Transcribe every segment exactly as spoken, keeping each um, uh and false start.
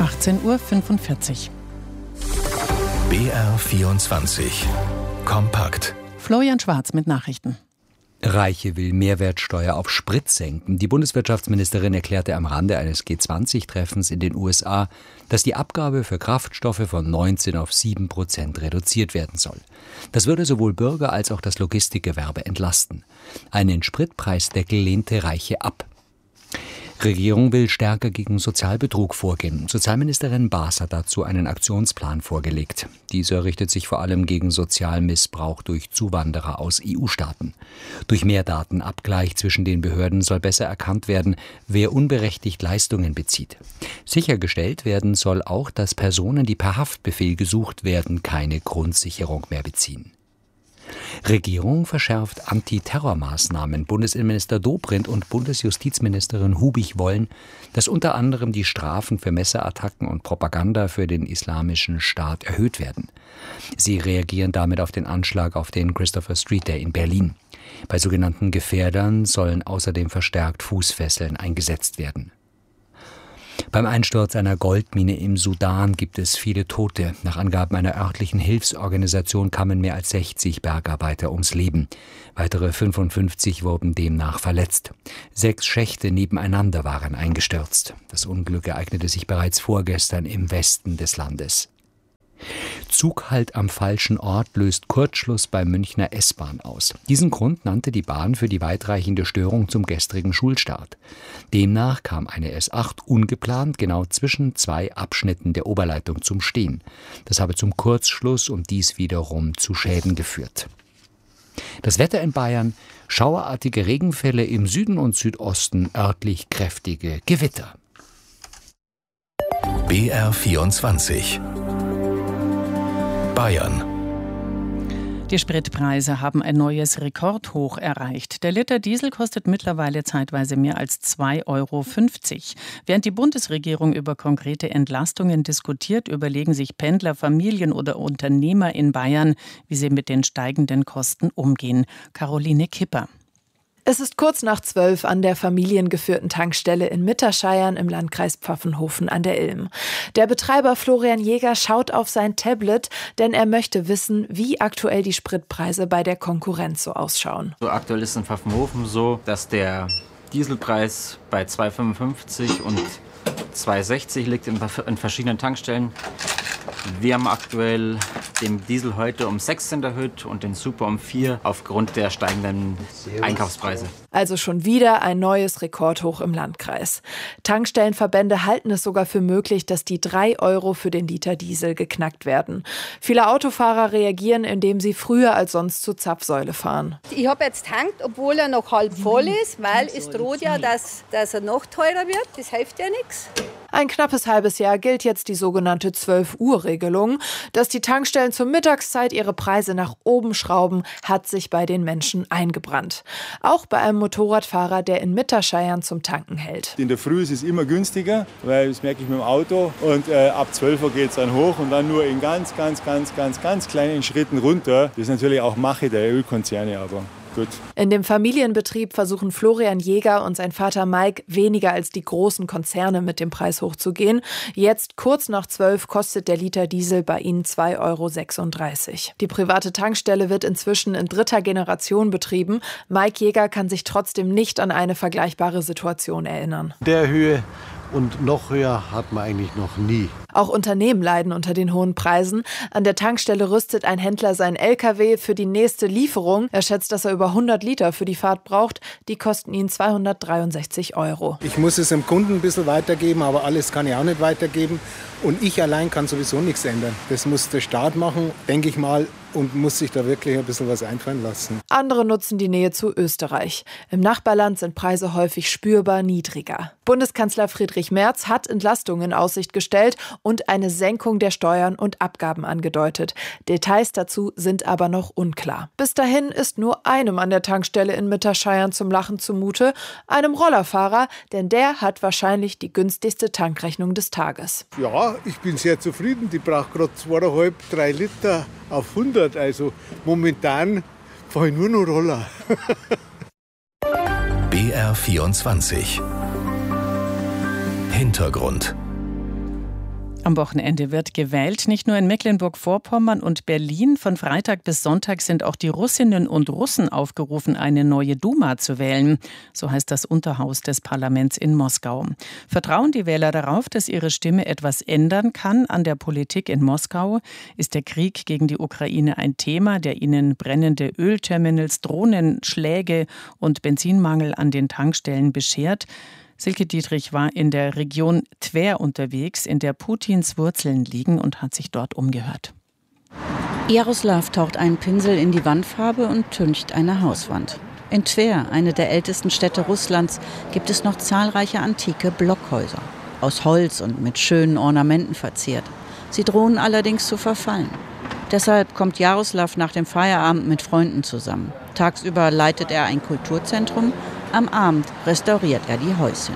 achtzehn Uhr fünfundvierzig. B R vierundzwanzig. Kompakt. Florian Schwarz mit Nachrichten. Reiche will Mehrwertsteuer auf Sprit senken. Die Bundeswirtschaftsministerin erklärte am Rande eines G zwanzig Treffens in den U S A, dass die Abgabe für Kraftstoffe von neunzehn auf sieben Prozent reduziert werden soll. Das würde sowohl Bürger als auch das Logistikgewerbe entlasten. Einen Spritpreisdeckel lehnte Reiche ab. Regierung will stärker gegen Sozialbetrug vorgehen. Sozialministerin Baas hat dazu einen Aktionsplan vorgelegt. Dieser richtet sich vor allem gegen Sozialmissbrauch durch Zuwanderer aus E U-Staaten. Durch mehr Datenabgleich zwischen den Behörden soll besser erkannt werden, wer unberechtigt Leistungen bezieht. Sichergestellt werden soll auch, dass Personen, die per Haftbefehl gesucht werden, keine Grundsicherung mehr beziehen. Regierung verschärft Antiterrormaßnahmen. Bundesinnenminister Dobrindt und Bundesjustizministerin Hubig wollen, dass unter anderem die Strafen für Messerattacken und Propaganda für den Islamischen Staat erhöht werden. Sie reagieren damit auf den Anschlag auf den Christopher Street Day in Berlin. Bei sogenannten Gefährdern sollen außerdem verstärkt Fußfesseln eingesetzt werden. Beim Einsturz einer Goldmine im Sudan gibt es viele Tote. Nach Angaben einer örtlichen Hilfsorganisation kamen mehr als sechzig Bergarbeiter ums Leben. Weitere fünfundfünfzig wurden demnach verletzt. Sechs Schächte nebeneinander waren eingestürzt. Das Unglück ereignete sich bereits vorgestern im Westen des Landes. Zughalt am falschen Ort löst Kurzschluss bei Münchner S-Bahn aus. Diesen Grund nannte die Bahn für die weitreichende Störung zum gestrigen Schulstart. Demnach kam eine S acht ungeplant genau zwischen zwei Abschnitten der Oberleitung zum Stehen. Das habe zum Kurzschluss und dies wiederum zu Schäden geführt. Das Wetter in Bayern: schauerartige Regenfälle im Süden und Südosten, örtlich kräftige Gewitter. B R vierundzwanzig. Bayern. Die Spritpreise haben ein neues Rekordhoch erreicht. Der Liter Diesel kostet mittlerweile zeitweise mehr als zwei Euro fünfzig. Während die Bundesregierung über konkrete Entlastungen diskutiert, überlegen sich Pendler, Familien oder Unternehmer in Bayern, wie sie mit den steigenden Kosten umgehen. Caroline Kipper. Es ist kurz nach zwölf an der familiengeführten Tankstelle in Mitterscheiern im Landkreis Pfaffenhofen an der Ilm. Der Betreiber Florian Jäger schaut auf sein Tablet, denn er möchte wissen, wie aktuell die Spritpreise bei der Konkurrenz so ausschauen. So aktuell ist in Pfaffenhofen so, dass der Dieselpreis bei zwei Euro fünfundfünfzig und zwei Euro sechzig liegt in, in verschiedenen Tankstellen. Wir haben aktuell den Diesel heute um sechs Cent erhöht und den Super um vier aufgrund der steigenden Einkaufspreise. Also schon wieder ein neues Rekordhoch im Landkreis. Tankstellenverbände halten es sogar für möglich, dass die drei Euro für den Liter Diesel geknackt werden. Viele Autofahrer reagieren, indem sie früher als sonst zur Zapfsäule fahren. Ich habe jetzt tankt, obwohl er noch halb voll ist, weil es droht ja, dass, dass er noch teurer wird. Das hilft ja nichts. Ein knappes halbes Jahr gilt jetzt die sogenannte zwölf-Uhr-Regelung. Dass die Tankstellen zur Mittagszeit ihre Preise nach oben schrauben, hat sich bei den Menschen eingebrannt. Auch bei einem Motorradfahrer, der in Mitterscheiern zum Tanken hält. In der Früh ist es immer günstiger, weil das merke ich mit dem Auto. Und äh, ab zwölf Uhr geht es dann hoch und dann nur in ganz, ganz, ganz, ganz, ganz kleinen Schritten runter. Das ist natürlich auch Mache der Ölkonzerne, aber gut. In dem Familienbetrieb versuchen Florian Jäger und sein Vater Mike weniger als die großen Konzerne mit dem Preis hochzugehen. Jetzt, kurz nach zwölf, kostet der Liter Diesel bei ihnen zwei Euro sechsunddreißig. Die private Tankstelle wird inzwischen in dritter Generation betrieben. Mike Jäger kann sich trotzdem nicht an eine vergleichbare Situation erinnern. Der Höhe und noch höher hat man eigentlich noch nie. Auch Unternehmen leiden unter den hohen Preisen. An der Tankstelle rüstet ein Händler seinen L K W für die nächste Lieferung. Er schätzt, dass er über hundert Liter für die Fahrt braucht. Die kosten ihn zweihundertdreiundsechzig Euro. Ich muss es dem Kunden ein bisschen weitergeben, aber alles kann ich auch nicht weitergeben. Und ich allein kann sowieso nichts ändern. Das muss der Staat machen, denke ich mal, und muss sich da wirklich ein bisschen was einfallen lassen. Andere nutzen die Nähe zu Österreich. Im Nachbarland sind Preise häufig spürbar niedriger. Bundeskanzler Friedrich Merz hat Entlastungen in Aussicht gestellt und eine Senkung der Steuern und Abgaben angedeutet. Details dazu sind aber noch unklar. Bis dahin ist nur einem an der Tankstelle in Mitterscheiern zum Lachen zumute, einem Rollerfahrer, denn der hat wahrscheinlich die günstigste Tankrechnung des Tages. Ja, ich bin sehr zufrieden. Die braucht gerade zweieinhalb, drei Liter auf hundert. Also momentan fahre ich nur noch Roller. B R vierundzwanzig. Hintergrund. Am Wochenende wird gewählt, nicht nur in Mecklenburg-Vorpommern und Berlin. Von Freitag bis Sonntag sind auch die Russinnen und Russen aufgerufen, eine neue Duma zu wählen. So heißt das Unterhaus des Parlaments in Moskau. Vertrauen die Wähler darauf, dass ihre Stimme etwas ändern kann an der Politik in Moskau? Ist der Krieg gegen die Ukraine ein Thema, der ihnen brennende Ölterminals, Drohnenschläge und Benzinmangel an den Tankstellen beschert? Silke Dietrich war in der Region Twer unterwegs, in der Putins Wurzeln liegen, und hat sich dort umgehört. Jaroslav taucht einen Pinsel in die Wandfarbe und tüncht eine Hauswand. In Twer, eine der ältesten Städte Russlands, gibt es noch zahlreiche antike Blockhäuser. Aus Holz und mit schönen Ornamenten verziert. Sie drohen allerdings zu verfallen. Deshalb kommt Jaroslav nach dem Feierabend mit Freunden zusammen. Tagsüber leitet er ein Kulturzentrum, am Abend restauriert er die Häuschen.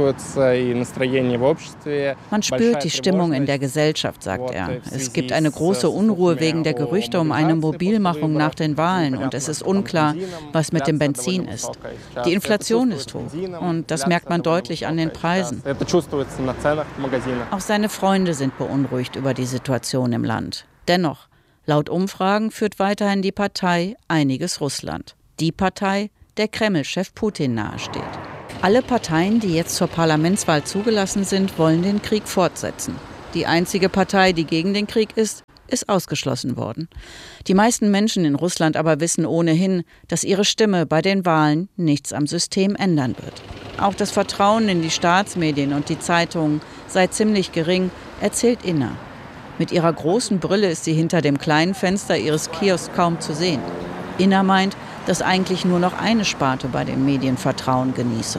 Man spürt die Stimmung in der Gesellschaft, sagt er. Es gibt eine große Unruhe wegen der Gerüchte um eine Mobilmachung nach den Wahlen und es ist unklar, was mit dem Benzin ist. Die Inflation ist hoch und das merkt man deutlich an den Preisen. Auch seine Freunde sind beunruhigt über die Situation im Land. Dennoch, laut Umfragen führt weiterhin die Partei Einiges Russland. Die Partei, der Kreml-Chef Putin nahesteht. Alle Parteien, die jetzt zur Parlamentswahl zugelassen sind, wollen den Krieg fortsetzen. Die einzige Partei, die gegen den Krieg ist, ist ausgeschlossen worden. Die meisten Menschen in Russland aber wissen ohnehin, dass ihre Stimme bei den Wahlen nichts am System ändern wird. Auch das Vertrauen in die Staatsmedien und die Zeitungen sei ziemlich gering, erzählt Inna. Mit ihrer großen Brille ist sie hinter dem kleinen Fenster ihres Kiosks kaum zu sehen. Inna meint, dass eigentlich nur noch eine Sparte bei den Medien Vertrauen genieße.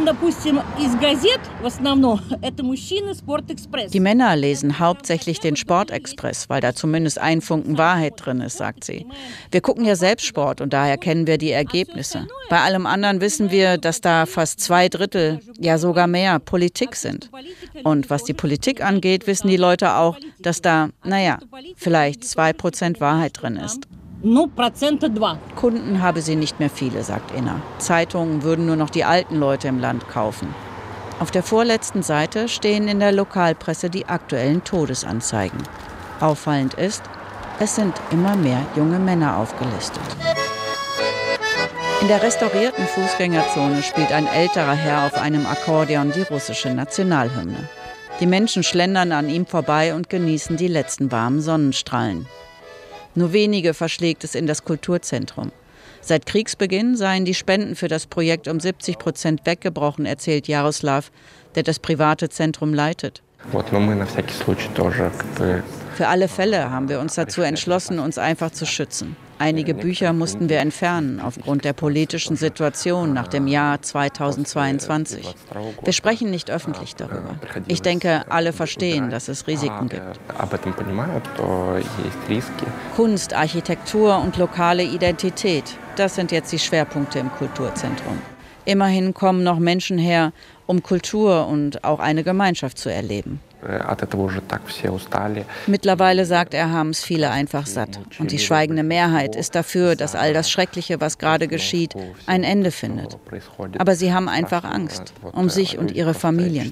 Die Männer lesen hauptsächlich den Sportexpress, weil da zumindest ein Funken Wahrheit drin ist, sagt sie. Wir gucken ja selbst Sport und daher kennen wir die Ergebnisse. Bei allem anderen wissen wir, dass da fast zwei Drittel, ja sogar mehr, Politik sind. Und was die Politik angeht, wissen die Leute auch, dass da, naja, vielleicht zwei Prozent Wahrheit drin ist. Kunden habe sie nicht mehr viele, sagt Inna. Zeitungen würden nur noch die alten Leute im Land kaufen. Auf der vorletzten Seite stehen in der Lokalpresse die aktuellen Todesanzeigen. Auffallend ist, es sind immer mehr junge Männer aufgelistet. In der restaurierten Fußgängerzone spielt ein älterer Herr auf einem Akkordeon die russische Nationalhymne. Die Menschen schlendern an ihm vorbei und genießen die letzten warmen Sonnenstrahlen. Nur wenige verschlägt es in das Kulturzentrum. Seit Kriegsbeginn seien die Spenden für das Projekt um siebzig Prozent weggebrochen, erzählt Jaroslav, der das private Zentrum leitet. Für alle Fälle haben wir uns dazu entschlossen, uns einfach zu schützen. Einige Bücher mussten wir entfernen aufgrund der politischen Situation nach dem Jahr zweitausendzweiundzwanzig. Wir sprechen nicht öffentlich darüber. Ich denke, alle verstehen, dass es Risiken gibt. Kunst, Architektur und lokale Identität, das sind jetzt die Schwerpunkte im Kulturzentrum. Immerhin kommen noch Menschen her, um Kultur und auch eine Gemeinschaft zu erleben. Mittlerweile, sagt er, haben es viele einfach satt. Und die schweigende Mehrheit ist dafür, dass all das Schreckliche, was gerade geschieht, ein Ende findet. Aber sie haben einfach Angst um sich und ihre Familien.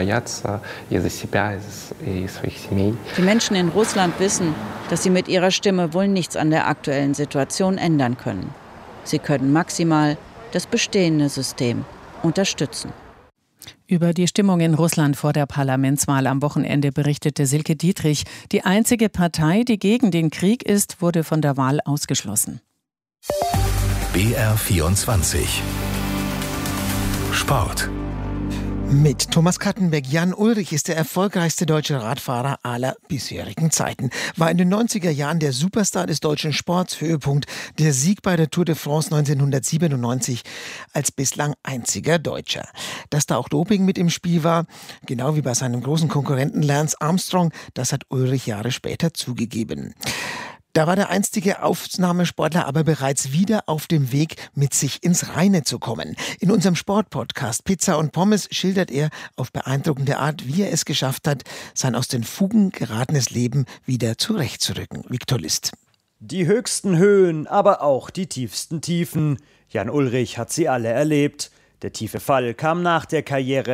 Die Menschen in Russland wissen, dass sie mit ihrer Stimme wohl nichts an der aktuellen Situation ändern können. Sie können maximal das bestehende System unterstützen. Über die Stimmung in Russland vor der Parlamentswahl am Wochenende berichtete Silke Dietrich. Die einzige Partei, die gegen den Krieg ist, wurde von der Wahl ausgeschlossen. B R vierundzwanzig Sport. Mit Thomas Kattenberg. Jan Ullrich ist der erfolgreichste deutsche Radfahrer aller bisherigen Zeiten. War in den neunziger Jahren der Superstar des deutschen Sports. Höhepunkt der Sieg bei der Tour de France neunzehnhundertsiebenundneunzig als bislang einziger Deutscher. Dass da auch Doping mit im Spiel war, genau wie bei seinem großen Konkurrenten Lance Armstrong, das hat Ullrich Jahre später zugegeben. Da war der einstige Ausnahmesportler aber bereits wieder auf dem Weg, mit sich ins Reine zu kommen. In unserem Sportpodcast Pizza und Pommes schildert er auf beeindruckende Art, wie er es geschafft hat, sein aus den Fugen geratenes Leben wieder zurechtzurücken. Viktor List. Die höchsten Höhen, aber auch die tiefsten Tiefen. Jan Ullrich hat sie alle erlebt. Der tiefe Fall kam nach der Karriere.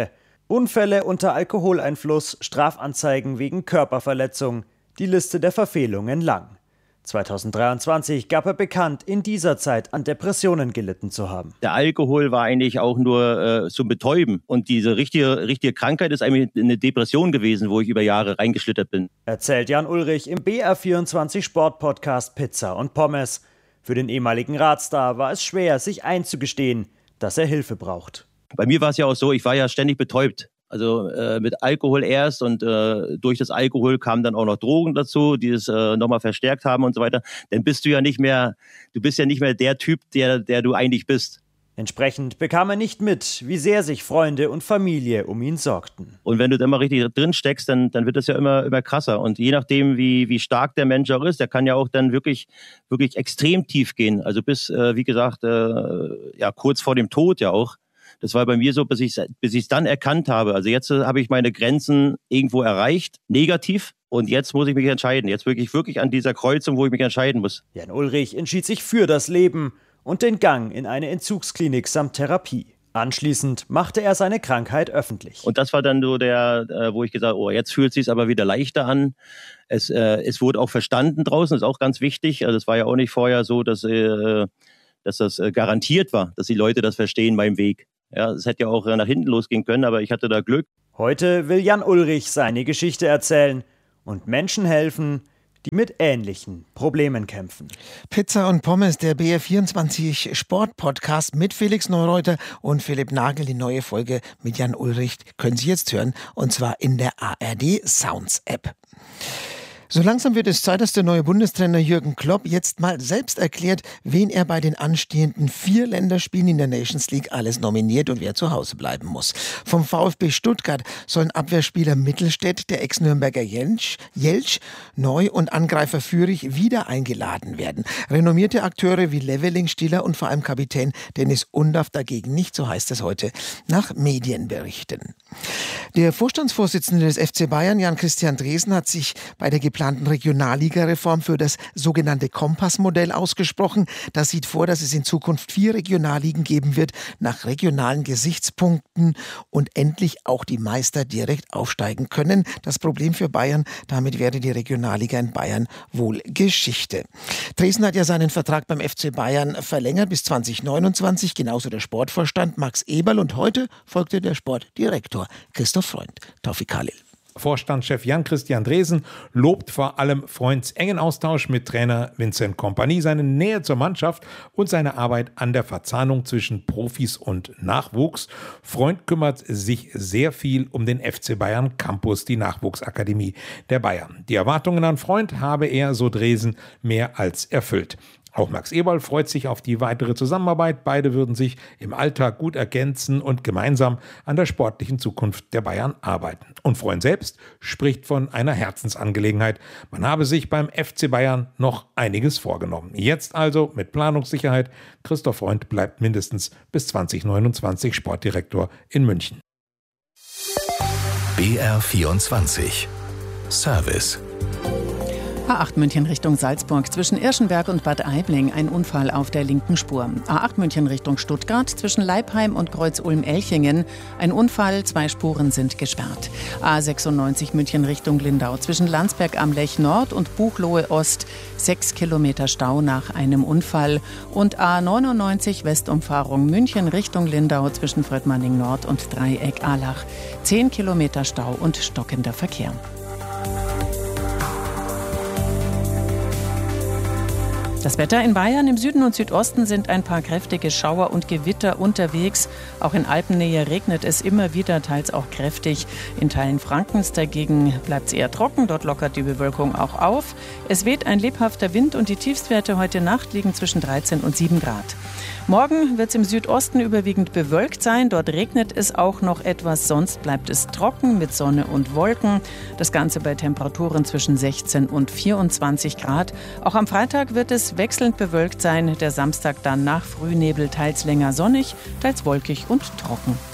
Unfälle unter Alkoholeinfluss, Strafanzeigen wegen Körperverletzung. Die Liste der Verfehlungen lang. zweitausenddreiundzwanzig gab er bekannt, in dieser Zeit an Depressionen gelitten zu haben. Der Alkohol war eigentlich auch nur äh, zum Betäuben. Und diese richtige, richtige Krankheit ist eigentlich eine Depression gewesen, wo ich über Jahre reingeschlittert bin. Erzählt Jan Ullrich im B R vierundzwanzig Sportpodcast Pizza und Pommes. Für den ehemaligen Radstar war es schwer, sich einzugestehen, dass er Hilfe braucht. Bei mir war es ja auch so, ich war ja ständig betäubt. Also äh, mit Alkohol erst und äh, durch das Alkohol kamen dann auch noch Drogen dazu, die es äh, nochmal verstärkt haben und so weiter. Dann bist du ja nicht mehr, du bist ja nicht mehr der Typ, der, der du eigentlich bist. Entsprechend bekam er nicht mit, wie sehr sich Freunde und Familie um ihn sorgten. Und wenn du da mal richtig drin steckst, dann, dann wird das ja immer, immer krasser. Und je nachdem, wie, wie stark der Mensch auch ist, der kann ja auch dann wirklich, wirklich extrem tief gehen. Also bis, äh, wie gesagt, äh, ja kurz vor dem Tod ja auch. Das war bei mir so, bis ich es bis ich es dann erkannt habe. Also jetzt äh, habe ich meine Grenzen irgendwo erreicht, negativ. Und jetzt muss ich mich entscheiden. Jetzt wirklich, wirklich an dieser Kreuzung, wo ich mich entscheiden muss. Jan Ullrich entschied sich für das Leben und den Gang in eine Entzugsklinik samt Therapie. Anschließend machte er seine Krankheit öffentlich. Und das war dann so der, äh, wo ich gesagt habe, oh, jetzt fühlt es sich aber wieder leichter an. Es, äh, es wurde auch verstanden draußen, ist auch ganz wichtig. Also es war ja auch nicht vorher so, dass, äh, dass das äh, garantiert war, dass die Leute das verstehen beim Weg. Ja, es hätte ja auch nach hinten losgehen können, aber ich hatte da Glück. Heute will Jan Ullrich seine Geschichte erzählen und Menschen helfen, die mit ähnlichen Problemen kämpfen. Pizza und Pommes, der B R vierundzwanzig Sport-Podcast mit Felix Neureuter und Philipp Nagel. Die neue Folge mit Jan Ullrich können Sie jetzt hören, und zwar in der A R D Sounds App. So langsam wird es Zeit, dass der neue Bundestrainer Jürgen Klopp jetzt mal selbst erklärt, wen er bei den anstehenden vier Länderspielen in der Nations League alles nominiert und wer zu Hause bleiben muss. Vom VfB Stuttgart sollen Abwehrspieler Mittelstädt, der Ex-Nürnberger Jeltsch, Jeltsch, Neu- und Angreifer Führig wieder eingeladen werden. Renommierte Akteure wie Leveling, Stiller und vor allem Kapitän Dennis Undaff dagegen nicht, so heißt es heute nach Medienberichten. Der Vorstandsvorsitzende des F C Bayern, Jan-Christian Dresen, hat sich bei der geplanten Regionalliga-Reform für das sogenannte Kompass-Modell ausgesprochen. Das sieht vor, dass es in Zukunft vier Regionalligen geben wird, nach regionalen Gesichtspunkten, und endlich auch die Meister direkt aufsteigen können. Das Problem für Bayern, damit wäre die Regionalliga in Bayern wohl Geschichte. Dresen hat ja seinen Vertrag beim F C Bayern verlängert bis zwanzig neunundzwanzig, genauso der Sportvorstand Max Eberl, und heute folgte der Sportdirektor Christoph Freund. Tawfik Khalil. Vorstandschef Jan-Christian Dresen lobt vor allem Freunds engen Austausch mit Trainer Vincent Kompany, seine Nähe zur Mannschaft und seine Arbeit an der Verzahnung zwischen Profis und Nachwuchs. Freund kümmert sich sehr viel um den F C Bayern Campus, die Nachwuchsakademie der Bayern. Die Erwartungen an Freund habe er, so Dresen, mehr als erfüllt. Auch Max Eberl freut sich auf die weitere Zusammenarbeit. Beide würden sich im Alltag gut ergänzen und gemeinsam an der sportlichen Zukunft der Bayern arbeiten. Und Freund selbst spricht von einer Herzensangelegenheit. Man habe sich beim F C Bayern noch einiges vorgenommen. Jetzt also mit Planungssicherheit. Christoph Freund bleibt mindestens bis zwanzig neunundzwanzig Sportdirektor in München. B R vierundzwanzig Service. A acht München Richtung Salzburg, zwischen Irschenberg und Bad Aibling ein Unfall auf der linken Spur. A acht München Richtung Stuttgart, zwischen Leipheim und Kreuz-Ulm-Elchingen ein Unfall, zwei Spuren sind gesperrt. A sechsundneunzig München Richtung Lindau, zwischen Landsberg am Lech Nord und Buchloe Ost, sechs Kilometer Stau nach einem Unfall. Und A neunundneunzig Westumfahrung München Richtung Lindau, zwischen Fröttmanning Nord und Dreieck Allach, zehn Kilometer Stau und stockender Verkehr. Das Wetter in Bayern im Süden und Südosten sind ein paar kräftige Schauer und Gewitter unterwegs. Auch in Alpennähe regnet es immer wieder, teils auch kräftig. In Teilen Frankens dagegen bleibt es eher trocken, dort lockert die Bewölkung auch auf. Es weht ein lebhafter Wind und die Tiefstwerte heute Nacht liegen zwischen dreizehn und sieben Grad. Morgen wird es im Südosten überwiegend bewölkt sein. Dort regnet es auch noch etwas, sonst bleibt es trocken mit Sonne und Wolken. Das Ganze bei Temperaturen zwischen sechzehn und vierundzwanzig Grad. Auch am Freitag wird es wechselnd bewölkt sein. Der Samstag dann nach Frühnebel teils länger sonnig, teils wolkig und trocken.